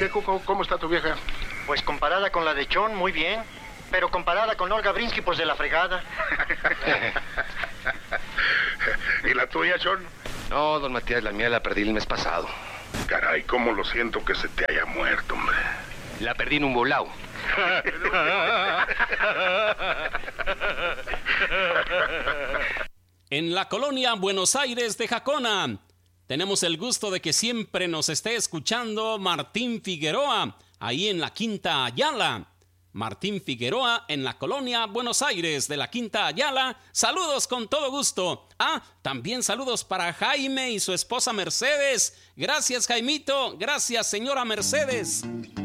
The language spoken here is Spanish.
qué, cómo está tu vieja? Pues comparada con la de Chon, muy bien. Pero comparada con Olga Brinsky, pues de la fregada. ¿Y la tuya, Chon? No, don Matías, la mía la perdí el mes pasado. Caray, cómo lo siento que se te haya muerto, hombre. La perdí en un volado. En la colonia Buenos Aires de Jacona, tenemos el gusto de que siempre nos esté escuchando Martín Figueroa, ahí en la Quinta Ayala. Martín Figueroa en la colonia Buenos Aires de la Quinta Ayala. Saludos con todo gusto. También saludos para Jaime y su esposa Mercedes. Gracias, Jaimito. Gracias, señora Mercedes.